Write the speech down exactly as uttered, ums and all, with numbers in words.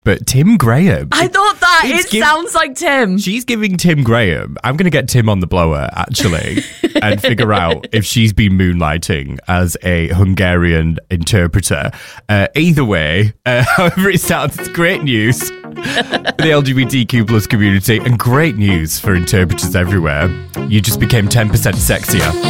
but Tim Graham. I thought that. It's It give- sounds like Tim. She's giving Tim Graham. I'm going to get Tim on the blower, actually, and figure out if she's been moonlighting as a Hungarian interpreter. Uh, either way, uh, however it sounds, it's great news for the L G B T Q plus community and great news for interpreters everywhere. You just became ten percent sexier.